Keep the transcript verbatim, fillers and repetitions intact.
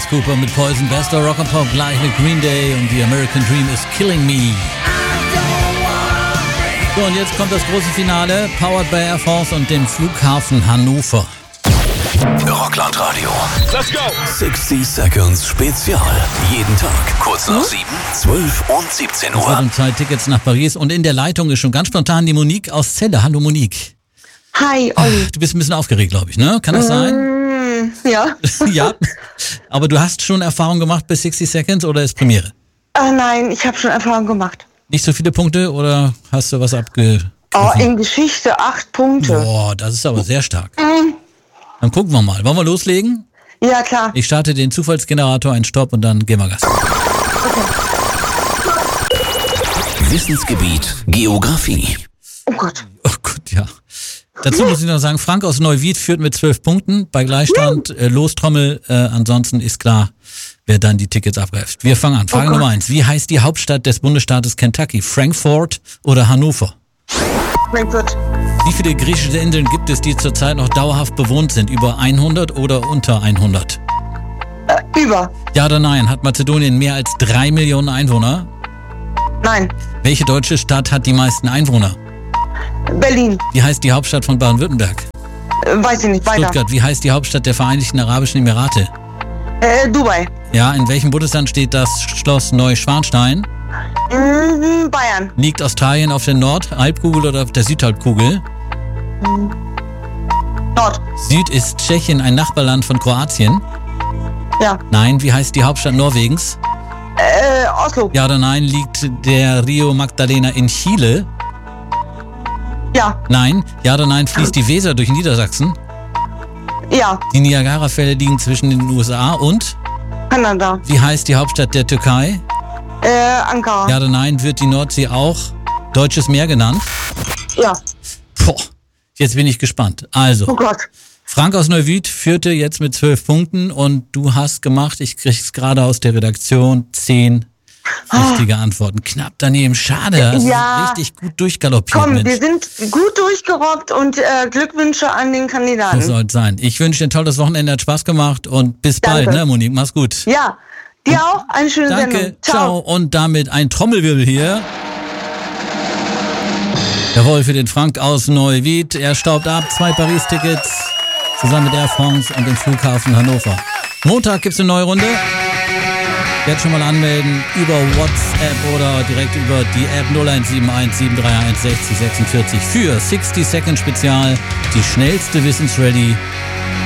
Cooper mit Poison, Best of Rock and Pop, gleich mit Green Day und The American Dream is Killing Me. So, und jetzt kommt das große Finale, powered by Air Force und dem Flughafen Hannover. Rockland Radio. Let's go! sixty Seconds Spezial. Jeden Tag, kurz nach sieben, zwölf und siebzehn Es Uhr. waren zwei Tickets nach Paris und in der Leitung ist schon ganz spontan die Monique aus Celle. Hallo Monique. Hi, Olli. Du bist ein bisschen aufgeregt, glaube ich, ne? Kann das sein? Mm, ja. Ja. Aber du hast schon Erfahrung gemacht bei sixty Seconds oder ist Premiere? Ah, nein, ich habe schon Erfahrung gemacht. Nicht so viele Punkte oder hast du was abge... Oh, in Geschichte acht Punkte. Boah, das ist aber sehr stark. Mm. Dann gucken wir mal. Wollen wir loslegen? Ja, klar. Ich starte den Zufallsgenerator, einen Stopp und dann gehen wir Gas. Wissensgebiet Geografie. Oh Gott. Oh Gott, ja. Dazu muss ich noch sagen, Frank aus Neuwied führt mit zwölf Punkten bei Gleichstand. Äh, Lostrommel, äh, ansonsten ist klar, wer dann die Tickets abgreift. Wir fangen an. Frage Oh Nummer eins. Wie heißt die Hauptstadt des Bundesstaates Kentucky? Frankfurt oder Hannover? Frankfurt. Wie viele griechische Inseln gibt es, die zurzeit noch dauerhaft bewohnt sind? Über hundert oder unter hundert? Äh, über. Ja oder nein? Hat Mazedonien mehr als drei Millionen Einwohner? Nein. Welche deutsche Stadt hat die meisten Einwohner? Berlin. Wie heißt die Hauptstadt von Baden-Württemberg? Äh, weiß ich nicht. Weiter. Stuttgart. Wie heißt die Hauptstadt der Vereinigten Arabischen Emirate? Äh, Dubai. Ja, in welchem Bundesland steht das Schloss Neuschwanstein? Mm, Bayern. Liegt Australien auf der Nordhalbkugel oder auf der Südhalbkugel? Nord. Süd ist Tschechien, ein Nachbarland von Kroatien? Ja. Nein. Wie heißt die Hauptstadt Norwegens? Äh, Oslo. Ja oder nein? Liegt der Rio Magdalena in Chile? Ja. Nein. Ja oder nein? Fließt die Weser durch Niedersachsen? Ja. Die Niagarafälle liegen zwischen den U S A und? Kanada. Wie heißt die Hauptstadt der Türkei? Äh, Ankara. Ja oder nein? Wird die Nordsee auch Deutsches Meer genannt? Ja. Boah, jetzt bin ich gespannt. Also, Oh Gott. Frank aus Neuwied führte jetzt mit zwölf Punkten und du hast gemacht, ich krieg's gerade aus der Redaktion, zehn richtige Antworten. Knapp daneben, schade. Das Ja. ist richtig gut durchgaloppiert. Komm, Mensch. wir sind gut durchgerobbt und äh, Glückwünsche an den So Kandidaten. soll es sein. Ich wünsche dir ein tolles Wochenende, hat Spaß gemacht und bis Danke. bald, ne Monique? Mach's gut. Ja. Dir auch eine schöne Danke, Sendung. ciao. Und damit ein Trommelwirbel hier. Jawohl, für den Frank aus Neuwied. Er staubt ab, zwei Paris-Tickets zusammen mit Air France und dem Flughafen Hannover. Montag gibt's eine neue Runde. Jetzt schon mal anmelden über WhatsApp oder direkt über die App null eins sieben eins sieben drei eins sechzig sechsundvierzig für sixty Second Spezial. Die schnellste Wissensrallye